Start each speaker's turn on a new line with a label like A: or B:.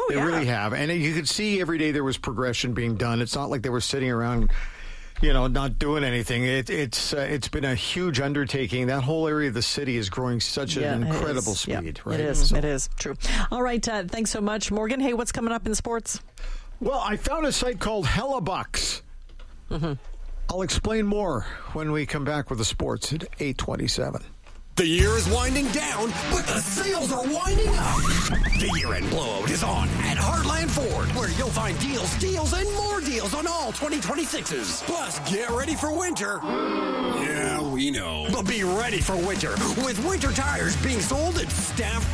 A: Oh,
B: They really have. And you could see every day there was progression being done. It's not like they were sitting around, not doing anything. It's been a huge undertaking. That whole area of the city is growing such an incredible speed. Right?
A: It is. True. All right. Thanks so much, Morgan. Hey, what's coming up in sports?
B: Well, I found a site called Hellebucks. Mm-hmm. I'll explain more when we come back with the sports at 8:27.
C: The year is winding down, but the sales are winding up. The year-end blowout is on at Heartland Ford, where you'll find deals, and more deals on all 2026s. Plus, get ready for winter. Yeah, we know. But be ready for winter with winter tires being sold at staff